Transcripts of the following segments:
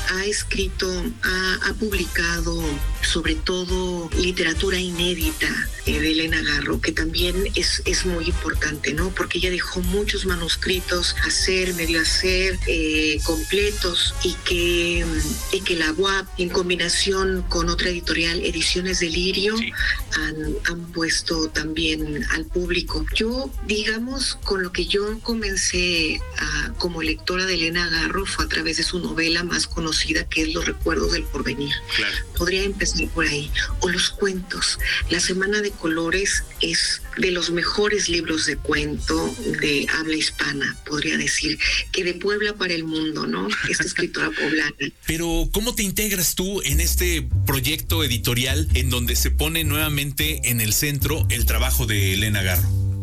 ha escrito, ha publicado sobre todo literatura inédita de Elena Garro, que también es muy importante, ¿no? Porque ella dejó muchos manuscritos medio hacer, completos, y que la UAP, en combinación con otra editorial, Ediciones Delirio, sí, han puesto también al público. Yo, digamos, con lo que yo comencé como lectora de Elena Garro fue a través de su novela más conocida, que es Los Recuerdos del Porvenir. Claro. Podría empezar por ahí. O los cuentos. La Semana de Colores es de los mejores libros de cuento de habla hispana, podría decir, que de Puebla para el mundo, ¿no? Esta escritora poblana. Pero, ¿cómo te integras tú en este proyecto editorial en donde se pone nuevamente en el centro el trabajo de Elena Garro?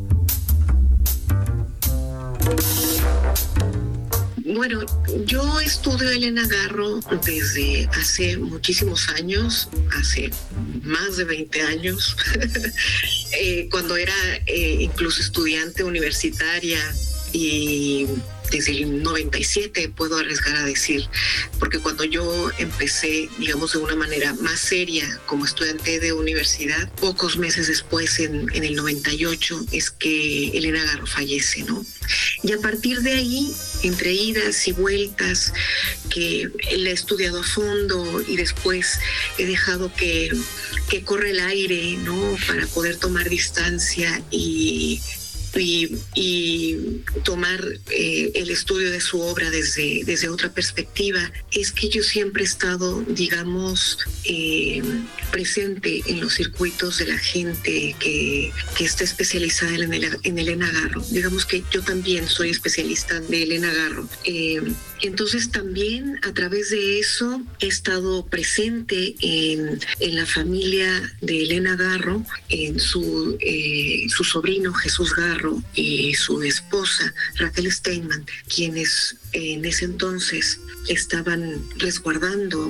Bueno, yo estudio a Elena Garro desde hace muchísimos años, hace más de 20 años, cuando era incluso estudiante universitaria, y desde el 97 puedo arriesgar a decir, porque cuando yo empecé, digamos, de una manera más seria como estudiante de universidad, pocos meses después, en el 98, es que Elena Garro fallece, ¿no? Y a partir de ahí, entre idas y vueltas, que la he estudiado a fondo y después he dejado que corre el aire, ¿no? Para poder tomar distancia y tomar el estudio de su obra desde otra perspectiva, es que yo siempre he estado, digamos, presente en los circuitos de la gente que está especializada en Elena Garro. Digamos que yo también soy especialista de Elena Garro. Entonces también a través de eso he estado presente en la familia de Elena Garro, en su sobrino Jesús Garro y su esposa Raquel Steinman, quienes en ese entonces estaban resguardando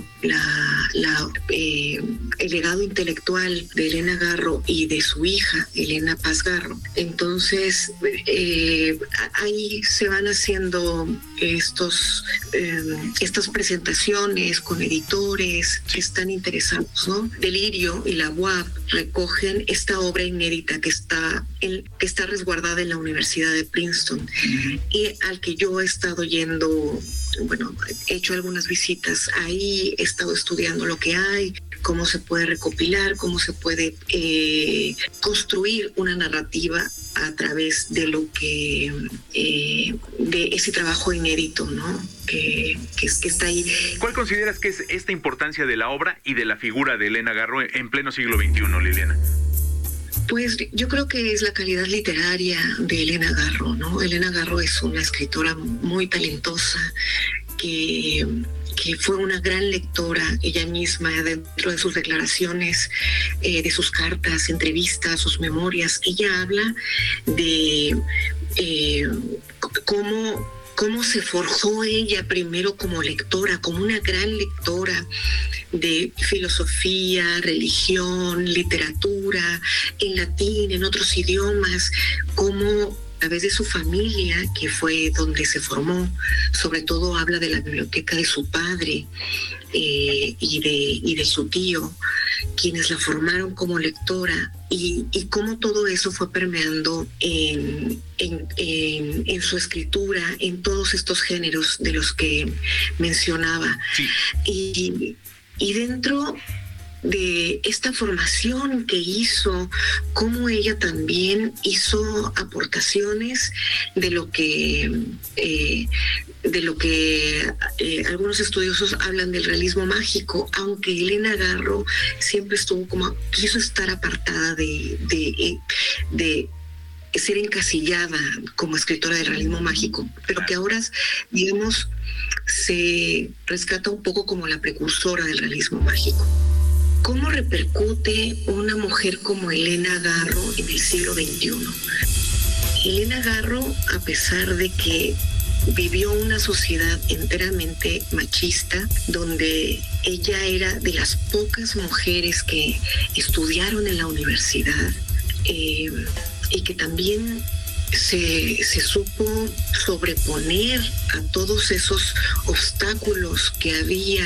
el legado intelectual de Elena Garro y de su hija Elena Paz Garro. Entonces ahí se van haciendo estas presentaciones con editores que están interesados, ¿no? Delirio y la UAP recogen esta obra inédita que está resguardada en la Universidad de Princeton, uh-huh, y al que yo he estado yendo. Bueno, he hecho algunas visitas ahí, he estado estudiando lo que hay, cómo se puede recopilar, cómo se puede construir una narrativa a través de lo que de ese trabajo inédito, ¿no? Que está ahí. ¿Cuál consideras que es esta importancia de la obra y de la figura de Elena Garro en pleno siglo XXI, Liliana? Pues yo creo que es la calidad literaria de Elena Garro, ¿no? Elena Garro es una escritora muy talentosa que fue una gran lectora ella misma dentro de sus declaraciones, de sus cartas, entrevistas, sus memorias. Ella habla de cómo se forjó ella primero como lectora, como una gran lectora de filosofía, religión, literatura, en latín, en otros idiomas, cómo a través de su familia, que fue donde se formó, sobre todo habla de la biblioteca de su padre y de su tío, quienes la formaron como lectora, y cómo todo eso fue permeando en su escritura, en todos estos géneros de los que mencionaba. Sí. Y dentro de esta formación que hizo, cómo ella también hizo aportaciones de lo que algunos estudiosos hablan del realismo mágico, aunque Elena Garro siempre quiso estar apartada de ser encasillada como escritora del realismo mágico, pero que ahora, digamos, se rescata un poco como la precursora del realismo mágico. ¿Cómo repercute una mujer como Elena Garro en el siglo XXI? Elena Garro, a pesar de que vivió una sociedad enteramente machista, donde ella era de las pocas mujeres que estudiaron en la universidad, y que también se supo sobreponer a todos esos obstáculos que había